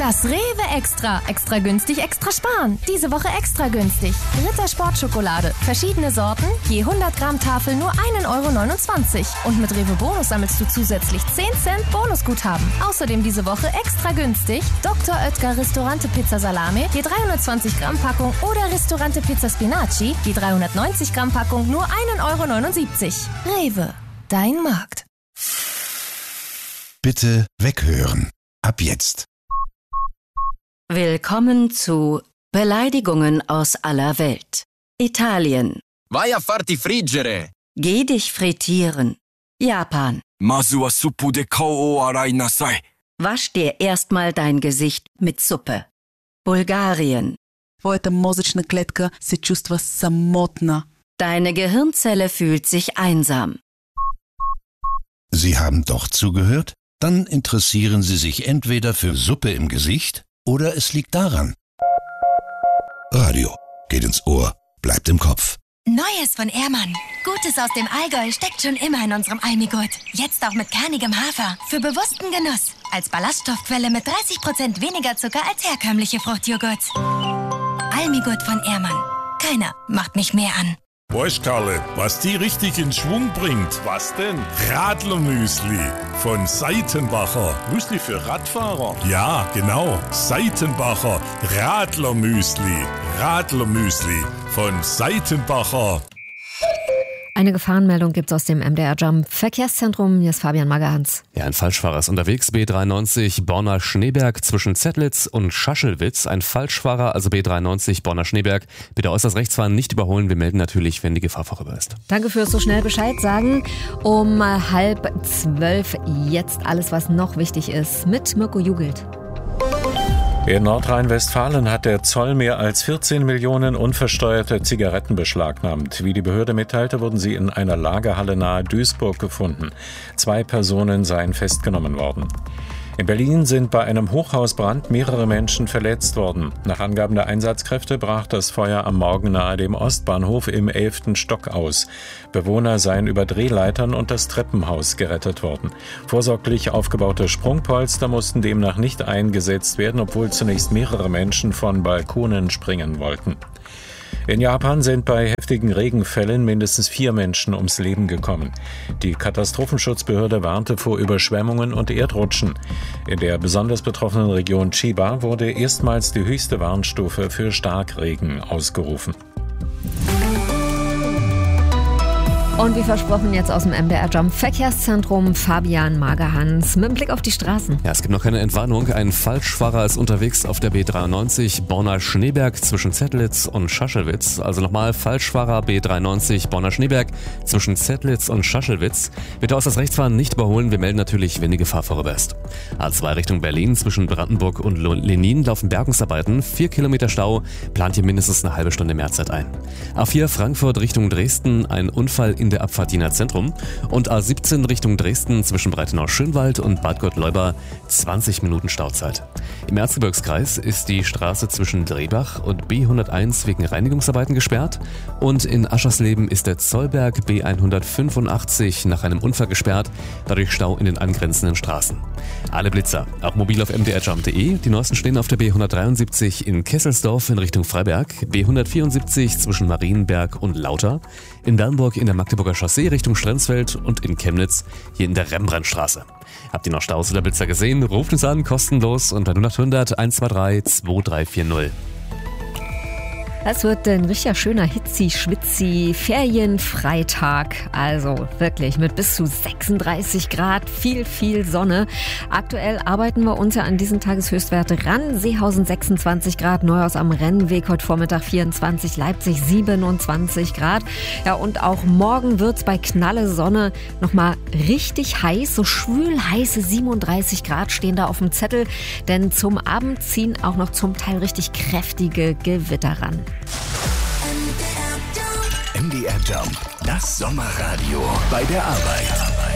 Das Rewe Extra. Extra günstig, extra sparen. Diese Woche extra günstig. Ritter Sportschokolade. Verschiedene Sorten. Je 100 Gramm Tafel nur 1,29 €. Und mit Rewe Bonus sammelst du zusätzlich 10 Cent Bonusguthaben. Außerdem diese Woche extra günstig. Dr. Oetker Ristorante Pizza Salame. Je 320 Gramm Packung. Oder Ristorante Pizza Spinaci. Je 390 Gramm Packung nur 1,79 €. Rewe. Dein Markt. Bitte weghören. Ab jetzt. Willkommen zu Beleidigungen aus aller Welt. Italien. Vai a farti friggere. Geh dich frittieren. Japan. Mazu wa suppu de kao o arai nasai. Wasch dir erstmal dein Gesicht mit Suppe. Bulgarien. Твоята мозъчна клетка се чувства самотна. Deine Gehirnzelle fühlt sich einsam. Sie haben doch zugehört? Dann interessieren Sie sich entweder für Suppe im Gesicht oder es liegt daran. Radio geht ins Ohr, bleibt im Kopf. Neues von Ehrmann. Gutes aus dem Allgäu steckt schon immer in unserem Almigurt. Jetzt auch mit kernigem Hafer. Für bewussten Genuss. Als Ballaststoffquelle mit 30% weniger Zucker als herkömmliche Fruchtjoghurts. Almigurt von Ehrmann. Keiner macht mich mehr an. Weißt Karle, was die richtig in Schwung bringt? Was denn? Radlermüsli von Seitenbacher. Müsli für Radfahrer? Ja, genau. Seitenbacher Radlermüsli. Radlermüsli von Seitenbacher. Eine Gefahrenmeldung gibt es aus dem MDR Jump Verkehrszentrum. Hier ist Fabian Magerhans. Ja, ein Falschfahrer ist unterwegs. B93 Borna-Schneeberg zwischen Zettlitz und Schaschelwitz. Ein Falschfahrer, also B93 Borna-Schneeberg. Bitte äußerst rechts fahren, nicht überholen. Wir melden natürlich, wenn die Gefahr vorüber ist. Danke fürs so schnell Bescheid sagen. Um 11:30 jetzt alles, was noch wichtig ist, mit Mirko Jugelt. In Nordrhein-Westfalen hat der Zoll mehr als 14 Millionen unversteuerte Zigaretten beschlagnahmt. Wie die Behörde mitteilte, wurden sie in einer Lagerhalle nahe Duisburg gefunden. 2 Personen seien festgenommen worden. In Berlin sind bei einem Hochhausbrand mehrere Menschen verletzt worden. Nach Angaben der Einsatzkräfte brach das Feuer am Morgen nahe dem Ostbahnhof im 11. Stock aus. Bewohner seien über Drehleitern und das Treppenhaus gerettet worden. Vorsorglich aufgebaute Sprungpolster mussten demnach nicht eingesetzt werden, obwohl zunächst mehrere Menschen von Balkonen springen wollten. In Japan sind bei heftigen Regenfällen mindestens 4 Menschen ums Leben gekommen. Die Katastrophenschutzbehörde warnte vor Überschwemmungen und Erdrutschen. In der besonders betroffenen Region Chiba wurde erstmals die höchste Warnstufe für Starkregen ausgerufen. Und wie versprochen jetzt aus dem MDR Jump Verkehrszentrum Fabian Magerhans mit dem Blick auf die Straßen. Ja, es gibt noch keine Entwarnung. Ein Falschfahrer ist unterwegs auf der B93 Borna-Schneeberg zwischen Zettlitz und Schaschelwitz. Also nochmal Falschfahrer B93 Borna-Schneeberg zwischen Zettlitz und Schaschelwitz. Bitte äußerst rechts fahren, nicht überholen. Wir melden natürlich, wenn die Gefahr vorüber ist. A2 Richtung Berlin zwischen Brandenburg und Lenin laufen Bergungsarbeiten. 4 Kilometer Stau, plant hier mindestens eine halbe Stunde Mehrzeit ein. A4 Frankfurt Richtung Dresden, ein Unfall in der Abfahrt Jenaer Zentrum. Und A17 Richtung Dresden zwischen Breitenau-Schönwald und Bad Gottleuba 20 Minuten Stauzeit. Im Erzgebirgskreis ist die Straße zwischen Drehbach und B101 wegen Reinigungsarbeiten gesperrt. Und in Aschersleben ist der Zollberg B185 nach einem Unfall gesperrt, dadurch Stau in den angrenzenden Straßen. Alle Blitzer, auch mobil auf mdrjump.de. Die neuesten stehen auf der B173 in Kesselsdorf in Richtung Freiberg, B174 zwischen Marienberg und Lauter, in Bernburg in der Magdeburger Chaussee Richtung Strenzfeld und in Chemnitz hier in der Rembrandtstraße. Habt ihr noch Staus oder Blitzer gesehen? Ruft uns an, kostenlos unter 0800 123 2340. Es wird ein richtig schöner Hitzi-Schwitzi Ferienfreitag. Also wirklich mit bis zu 36 Grad, viel Sonne. Aktuell arbeiten wir uns ja an diesen Tageshöchstwerte ran. Seehausen 26 Grad, Neuhaus am Rennweg heute Vormittag 24, Leipzig 27 Grad. Ja, und auch morgen wird's bei knalle Sonne nochmal richtig heiß. So schwül heiße 37 Grad stehen da auf dem Zettel. Denn zum Abend ziehen auch noch zum Teil richtig kräftige Gewitter ran. MDR Jump, das Sommerradio bei der Arbeit.